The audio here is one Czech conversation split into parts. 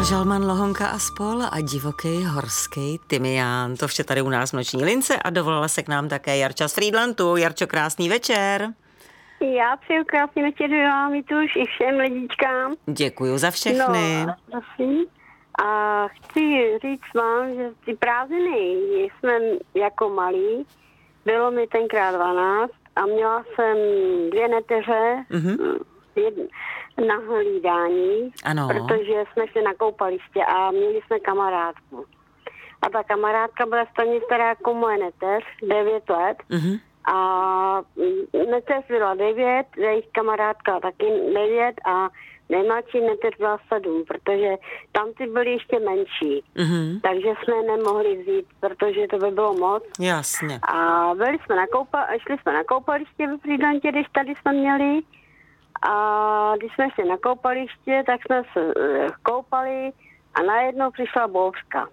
Michal Žalman, Lohonka a spol a divoký horský tymián. To vše tady u nás v Noční lince a dovolila se k nám také Jarča z Frýdlantu. Jarčo, krásný večer. Já přeju krásný večer vám už i všem lidičkám. Děkuju za všechny. No, prosím. A chci říct vám, že ty prázdniny jsme jako malí, bylo mi tenkrát 12 a měla jsem 2 neteře, na hlídání, ano. Protože jsme šli na koupaliště a měli jsme kamarádku. A ta kamarádka byla stejně stará jako moje neteř, 9 let. A neteř byla 9, jejich kamarádka taky 9 a nejmladší neteř byla 7, protože tam ty byly ještě menší. Takže jsme nemohli vzít, protože to by bylo moc. Jasně. A šli jsme na koupaliště ve Frýdlantě, když tady jsme měli. A když jsme šli na koupaliště, tak jsme se koupali a najednou přišla bouřka.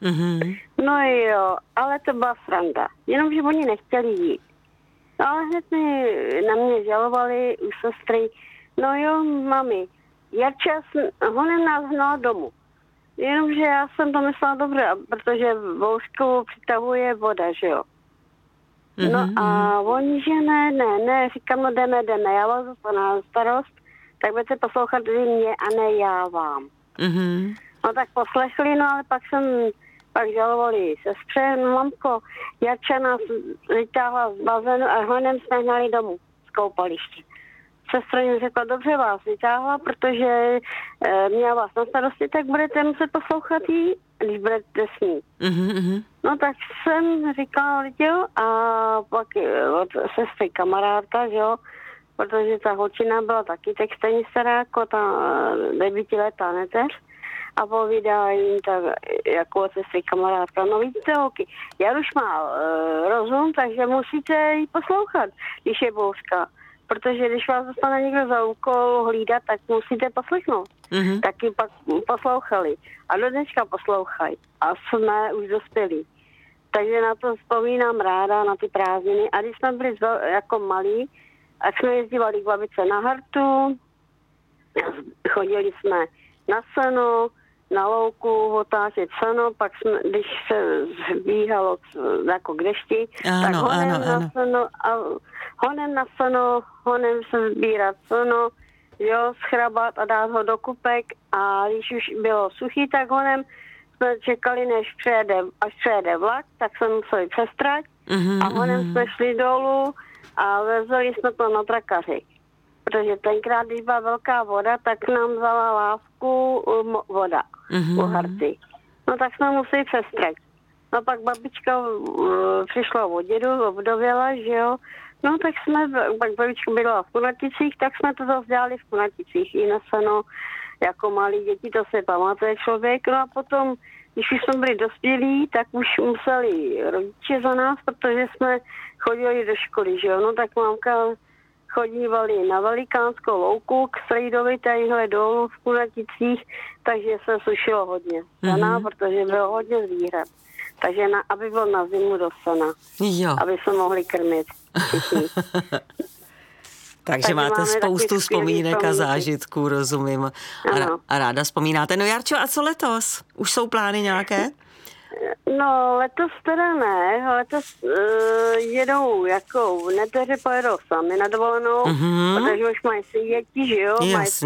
No jo, ale to byla sranda. Jenomže oni nechtěli jít. No ale hned na mě žalovali u sestry. No jo, mami, Jarča honem nás hnala domů. Jenomže já jsem to myslela dobře, protože bouřku přitahuje voda, že jo. No a oni, že ne, říkám, no jdeme, já vás na starost, tak budete poslouchat vy mě a ne já vám. No tak poslechli, no ale pak žalovali sestře, no mamko, Jarča nás vytáhla z bazénu a honem jsme hnali domů z koupaliště. Sestra jim řekla, dobře vás vytáhla, protože měla vás na starosti, tak budete muset poslouchat jí, když budete s ní. No tak jsem říkala, jo, a pak od sestry kamarádka, že jo, protože ta holčina byla taky tak stejně stará jako ta 9letá neteř a povídala jim tak jako sestry kamarádka, no víte, holky, Jaruš má rozum, takže musíte jí poslouchat, když je bouřka. Protože když vás dostane někdo za úkol hlídat, tak musíte poslechnout. Taky pak poslouchali. A do dneška poslouchají. A jsme už dospělí. Takže na to vzpomínám ráda, na ty prázdniny. A když jsme byli jako malí, a jsme jezdívali k babice na hartu, chodili jsme na seno, na louku otáčet seno, pak jsme, když se zbíhalo jako k dešti, tak honem na seno, honem se sbírat seno, jo, schrabat a dát ho do kupek a když už bylo suchý, tak honem jsme čekali, až přejede vlak, tak jsme museli přestrať a honem jsme šli dolů a vezli jsme to na trakaři. Protože tenkrát, když byla velká voda, tak nám vzala lávku voda u harty. No tak jsme museli přestrať. No pak babička přišla od dědu, obdověla, že jo. No tak pak babička bydlela v Kunaticích, tak jsme to zase dělali v Kunaticích. I na seno, jako malí děti, to se pamatuje člověk. No a potom, když už jsme byli dospělí, tak už museli rodiče za nás, protože jsme chodili do školy, že jo. No tak mámka chodívali na Velikánskou louku k Strejdovi, tadyhle dolů v Kunaticích, takže se sušilo hodně sena, protože bylo hodně zvířat. Takže aby byl na zimu do sena, aby se mohli krmit všichni. Takže máte spoustu vzpomínek a zážitků, rozumím. A ráda vzpomínáte. No Jarčo, a co letos? Už jsou plány nějaké? No, letos teda ne. Letos jedou jako neteři pojedou sami na dovolenou, protože už mají si děti, že jo? Jasně.